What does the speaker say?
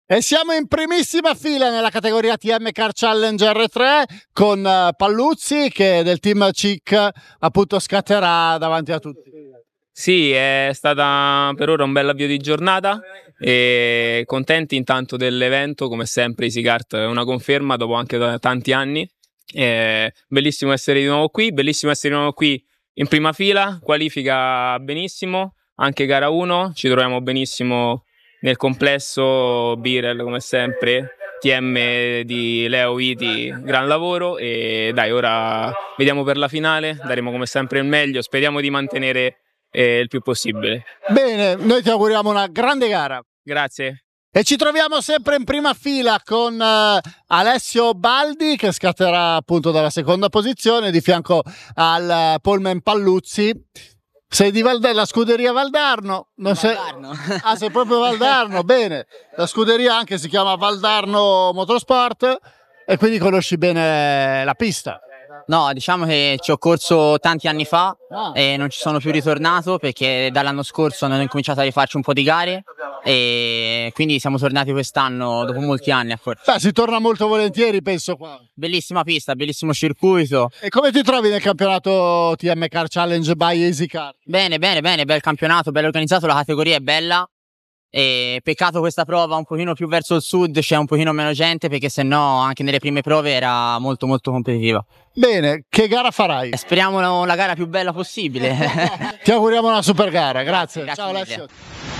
E siamo in primissima fila nella categoria TM Car Challenge R3 con Palluzzi che del team CIC appunto scatterà davanti a tutti. Sì, è stata per ora un bel avvio di giornata e contenti intanto dell'evento, come sempre EasyKart è una conferma dopo anche tanti anni. Bellissimo essere di nuovo qui, in prima fila, qualifica benissimo, anche gara 1, ci troviamo benissimo nel complesso, Birel come sempre, TM di Leo Viti, gran lavoro e dai, ora vediamo per la finale, daremo come sempre il meglio, speriamo di mantenere il più possibile. Bene, noi ti auguriamo una grande gara. Grazie. E ci troviamo sempre in prima fila con Alessio Baldi che scatterà appunto dalla seconda posizione di fianco al poleman Palluzzi. Sei di la scuderia Valdarno? Valdarno. Ah, sei proprio Valdarno, bene. La scuderia anche si chiama Valdarno Motorsport e quindi conosci bene la pista. No, diciamo che ci ho corso tanti anni fa e non ci sono più ritornato perché dall'anno scorso hanno incominciato a rifarci un po' di gare e quindi siamo tornati quest'anno dopo molti anni a correre. Beh, si torna molto volentieri, penso qua. Bellissima pista, bellissimo circuito. E come ti trovi nel campionato TM Car Challenge by EasyKart? Bene, bel campionato, bello organizzato, la categoria è bella. E peccato questa prova un pochino più verso il sud, c'è un pochino meno gente perché sennò anche nelle prime prove era molto competitiva. Bene, che gara farai? Speriamo la gara più bella possibile. Ti auguriamo una super gara, grazie. Grazie Ciao mille. Alessio.